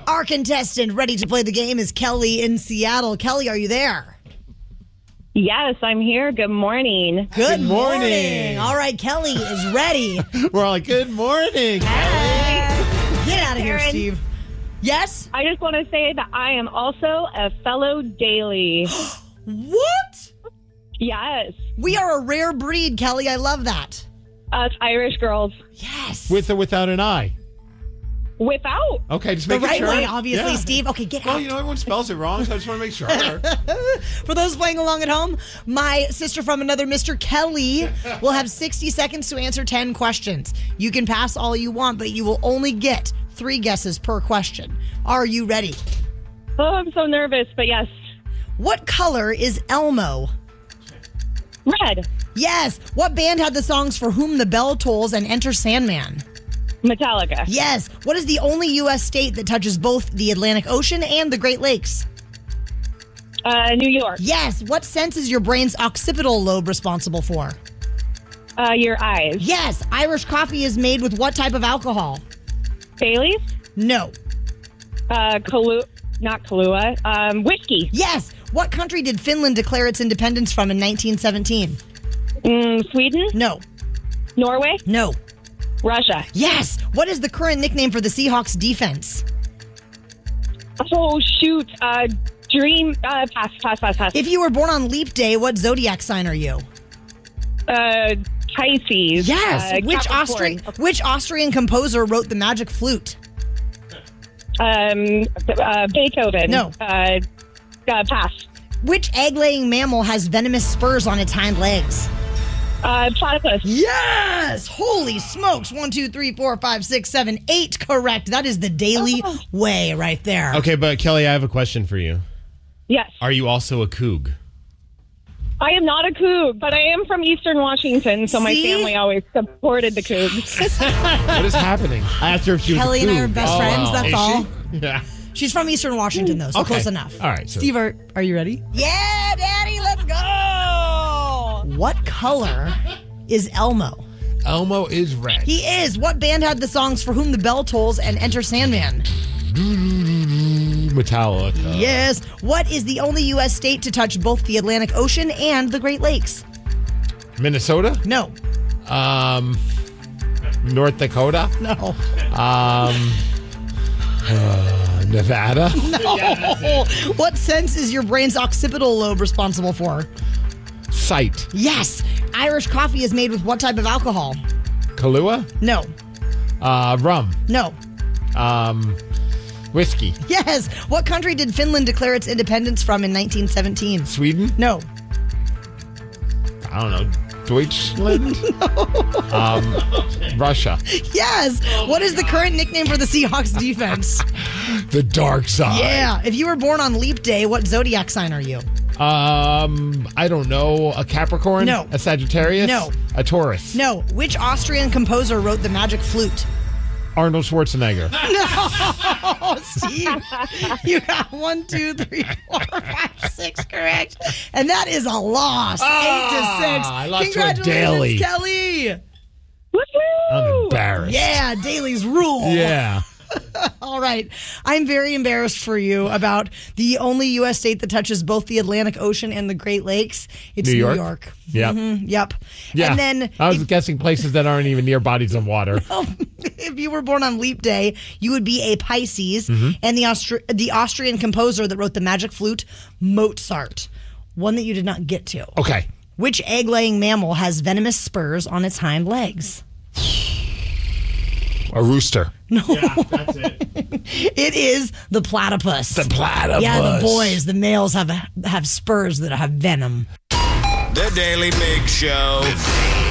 Our contestant ready to play the game is Kelly in Seattle. Kelly, are you there? Yes, I'm here. Good morning. Good morning. All right, Kelly is ready. We're all like, good morning. Get out of here, Aaron. Steve. Yes? I just want to say that I am also a fellow Daily. What? Yes. We are a rare breed, Kelly. I love that. Us Irish girls. Yes. With or without an I? Without. Okay, just the making right sure. way, obviously, Yeah. Steve. Okay, get Well, out. you know, everyone spells it wrong, so I just want to make sure. For those playing along at home, my sister from another Mr. Kelly will have 60 seconds to answer 10 questions. You can pass all you want, but you will only get 3 guesses per question. Are you ready? Oh, I'm so nervous, but yes. What color is Elmo? Red. Yes. What band had the songs For Whom the Bell Tolls and Enter Sandman? Metallica. Yes. What is the only U.S. state that touches both the Atlantic Ocean and the Great Lakes? New York. Yes. What sense is your brain's occipital lobe responsible for? Your eyes. Yes. Irish coffee is made with what type of alcohol? Bailey's. No. Not Kahlua. Whiskey. Yes. What country did Finland declare its independence from in 1917? Sweden. No. Norway. No. Russia. Yes. What is the current nickname for the Seahawks defense? Oh, shoot. Dream. Pass. If you were born on Leap Day, what zodiac sign are you? Pisces. Yes. Capricorn. Which Austrian composer wrote the Magic Flute? Beethoven. No. Pass. Which egg-laying mammal has venomous spurs on its hind legs? Platypus. Yes! Holy smokes. 1, 2, 3, 4, 5, 6, 7, 8 correct. That is the daily way right there. Okay, but Kelly, I have a question for you. Yes. Are you also a Coug? I am not a Coug, but I am from Eastern Washington, so my See? family always supported the Cougs. What is happening? I asked her if she was Kelly a and I are Coug. best friends, that's Is all. she? Yeah. She's from Eastern Washington, though, so Okay. close enough. All right. So Steve, are you ready? Yeah, Daddy, let's go! What color is Elmo? Elmo is red. He is. What band had the songs For Whom the Bell Tolls and Enter Sandman? Metallica. Yes. What is the only U.S. state to touch both the Atlantic Ocean and the Great Lakes? Minnesota? No. North Dakota? No. Nevada? No. What sense is your brain's occipital lobe responsible for? Sight. Yes. Irish coffee is made with what type of alcohol? Kahlua? No. Rum. No. Whiskey. Yes. What country did Finland declare its independence from in 1917? Sweden? No. I don't know. Deutschland? Russia. Yes. What is the current nickname for the Seahawks defense? The dark side. Yeah. If you were born on Leap Day, what zodiac sign are you? I don't know. A Capricorn? No. A Sagittarius? No. A Taurus? No. Which Austrian composer wrote the Magic Flute? Arnold Schwarzenegger. No, Steve. You got 1, 2, 3, 4, 5, 6 correct. And that is a loss. 8 to 6. I lost to a Congratulations, Daily. Kelly. Woohoo! I'm embarrassed. Yeah, Dailies rule. Yeah. All right. I'm very embarrassed for you about the only U.S. state that touches both the Atlantic Ocean and the Great Lakes. It's New New York? York. Yep. Yep. Yeah. And then I was guessing places that aren't even near bodies of water. if you were born on Leap Day, you would be a Pisces. Mm-hmm. And the Austrian composer that wrote the Magic Flute, Mozart. One that you did not get to. Okay. Which egg-laying mammal has venomous spurs on its hind legs? A rooster. No. Yeah, that's it. It is the platypus. The platypus. Yeah, the boys, the males have spurs that have venom. The Daily Big Show.